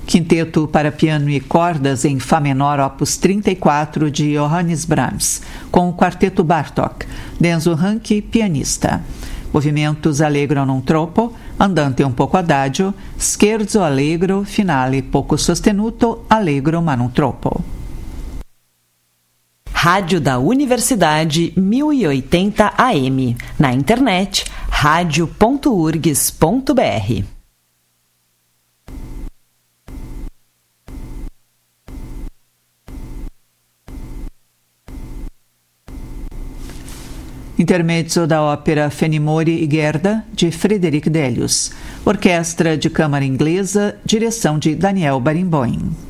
Quinteto para piano e cordas em Fá menor, opus 34, de Johannes Brahms, com o quarteto Bartók, Denzo Ranke, pianista. Movimentos allegro non troppo, andante un poco adagio, scherzo allegro, finale poco sostenuto, allegro ma non troppo. Rádio da Universidade 1080 AM. Na internet, radio.urgs.br. Intermezzo da ópera Fenimore e Gerda, de Frederic Delius. Orquestra de Câmara Inglesa, direção de Daniel Barenboim.